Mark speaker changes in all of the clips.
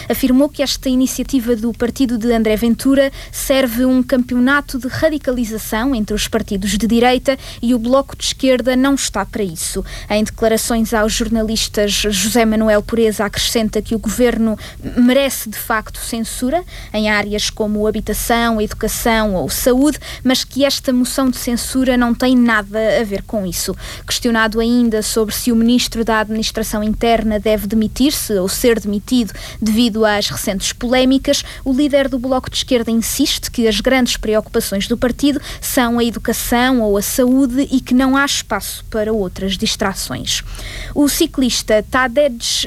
Speaker 1: afirmou que esta iniciativa do partido de André Ventura serve um campeonato de radicalização entre os partidos de direita e o Bloco de Esquerda não está para isso. Em declarações aos jornalistas, José Manuel Pureza acrescenta que o governo merece de facto censura em áreas como habitação, educação ou saúde, mas que esta moção de censura não tem nada a ver com isso. Questionado ainda sobre se o ministro da Administração Interna deve demitir-se ou ser demitido devido às recentes polémicas, o líder do Bloco de Esquerda insiste que as grandes preocupações do partido são a educação ou a saúde e que não há espaço para outras distrações. O ciclista Tadej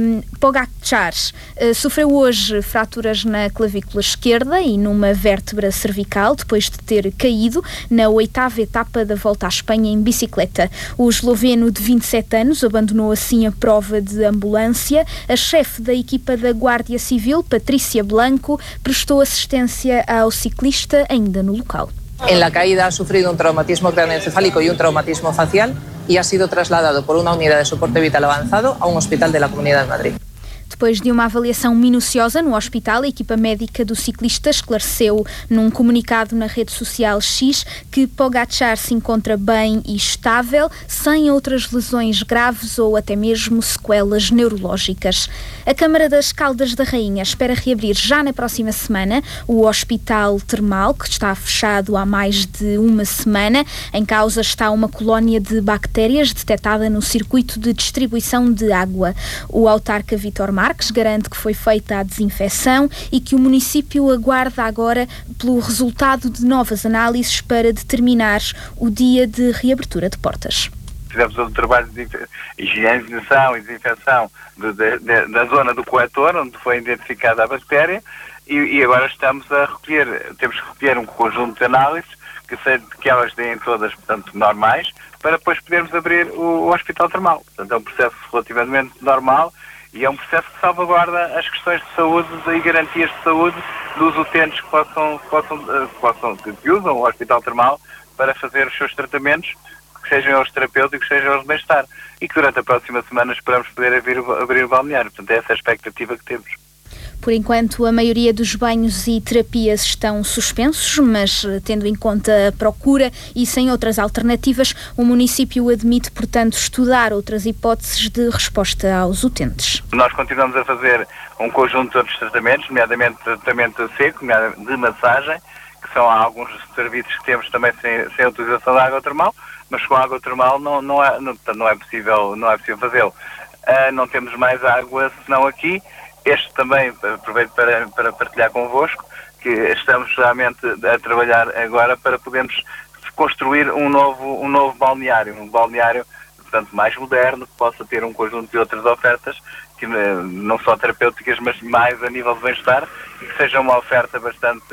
Speaker 1: Pogačar sofreu hoje fraturas na clavícula esquerda e numa vértebra cervical depois de ter caído na 8ª etapa da Volta à Espanha em bicicleta. O esloveno de 27 anos abandonou assim a prova de ambulância. A chefe da equipa da Guardia Civil, Patrícia Blanco, prestou assistência ao ciclista ainda no local.
Speaker 2: En la caída ha sufrido un traumatismo craneoencefálico y un traumatismo facial y ha sido trasladado por una unidad de soporte vital avanzado a un hospital de la Comunidad de Madrid.
Speaker 1: Depois de uma avaliação minuciosa no hospital, a equipa médica do ciclista esclareceu num comunicado na rede social X que Pogačar se encontra bem e estável, sem outras lesões graves ou até mesmo sequelas neurológicas. A Câmara das Caldas da Rainha espera reabrir já na próxima semana o Hospital Termal, que está fechado há mais de uma semana. Em causa está uma colónia de bactérias detectada no circuito de distribuição de água. O autarca Vítor Marques garante que foi feita a desinfecção e que o município aguarda agora pelo resultado de novas análises para determinar o dia de reabertura de portas.
Speaker 3: Fizemos todo o trabalho de higienização e desinfecção da zona do coletor, onde foi identificada a bactéria, e agora estamos a recolher, temos que recolher um conjunto de análises que elas deem todas, portanto, normais, para depois podermos abrir o Hospital Termal. Portanto, é um processo relativamente normal e é um processo que salvaguarda as questões de saúde e garantias de saúde dos utentes que usam o Hospital Termal para fazer os seus tratamentos, que sejam os terapêuticos, sejam os de bem-estar, e que durante a próxima semana esperamos poder abrir o balneário. Portanto, é essa a expectativa que temos.
Speaker 1: Por enquanto, a maioria dos banhos e terapias estão suspensos, mas tendo em conta a procura e sem outras alternativas, o município admite, portanto, estudar outras hipóteses de resposta aos utentes.
Speaker 3: Nós continuamos a fazer um conjunto de outros tratamentos, nomeadamente tratamento seco, de massagem, que são alguns serviços que temos também sem a utilização da água termal, mas com a água termal não é possível fazê-lo. Não temos mais água senão aqui. Este também aproveito para partilhar convosco que estamos realmente a trabalhar agora para podermos construir um novo balneário, portanto, mais moderno, que possa ter um conjunto de outras ofertas, que não só terapêuticas, mas mais a nível de bem-estar, e que seja uma oferta bastante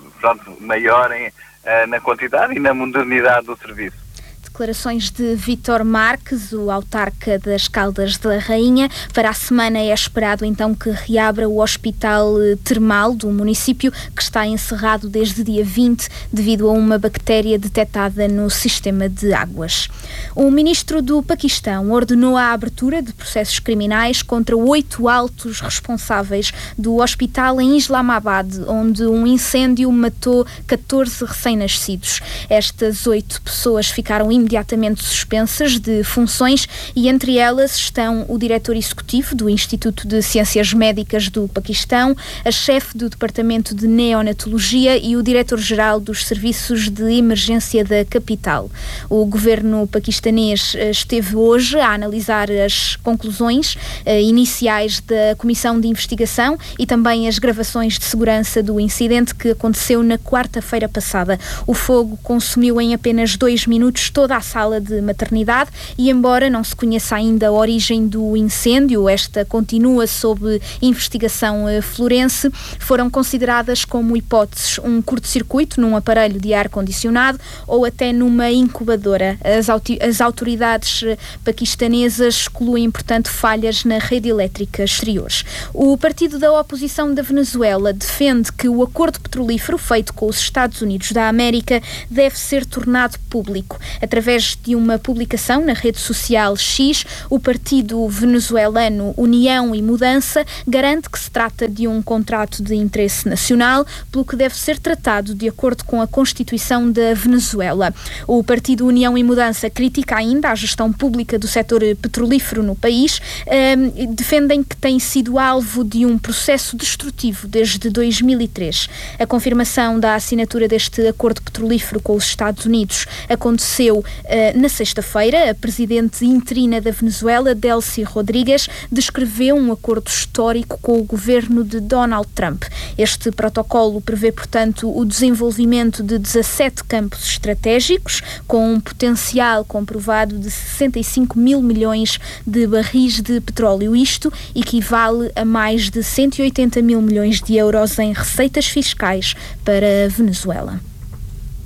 Speaker 3: maior na quantidade e na modernidade do serviço.
Speaker 1: Declarações de Vítor Marques, o autarca das Caldas da Rainha. Para a semana é esperado então que reabra o Hospital Termal do município, que está encerrado desde dia 20 devido a uma bactéria detectada no sistema de águas. O ministro do Paquistão ordenou a abertura de processos criminais contra 8 altos responsáveis do hospital em Islamabad, onde um incêndio matou 14 recém-nascidos. Estas 8 pessoas ficaram imediatamente suspensas de funções e entre elas estão o diretor executivo do Instituto de Ciências Médicas do Paquistão, a chefe do Departamento de Neonatologia e o diretor-geral dos Serviços de Emergência da capital. O governo paquistanês esteve hoje a analisar as conclusões iniciais da Comissão de Investigação e também as gravações de segurança do incidente que aconteceu na quarta-feira passada. O fogo consumiu em apenas 2 minutos toda a sala de maternidade e, embora não se conheça ainda a origem do incêndio, esta continua sob investigação forense, foram consideradas como hipóteses um curto-circuito num aparelho de ar-condicionado ou até numa incubadora. As autoridades paquistanesas excluem, portanto, falhas na rede elétrica exteriores. O partido da oposição da Venezuela defende que o acordo petrolífero feito com os Estados Unidos da América deve ser tornado público. Através Através de uma publicação na rede social X, o partido venezuelano União e Mudança garante que se trata de um contrato de interesse nacional, pelo que deve ser tratado de acordo com a Constituição da Venezuela. O partido União e Mudança critica ainda a gestão pública do setor petrolífero no país, defendem que tem sido alvo de um processo destrutivo desde 2003. A confirmação da assinatura deste acordo petrolífero com os Estados Unidos aconteceu na sexta-feira. A presidente interina da Venezuela, Delcy Rodrigues, descreveu um acordo histórico com o governo de Donald Trump. Este protocolo prevê, portanto, o desenvolvimento de 17 campos estratégicos com um potencial comprovado de 65 mil milhões de barris de petróleo. Isto equivale a mais de 180 mil milhões de euros em receitas fiscais para a Venezuela.